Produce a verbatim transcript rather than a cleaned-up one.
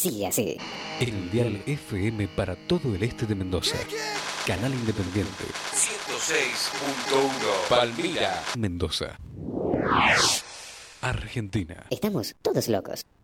sigue así. El dial F M para todo el este de Mendoza. Canal Independiente. ciento seis punto uno Palmira, Mendoza. Argentina. Estamos todos locos.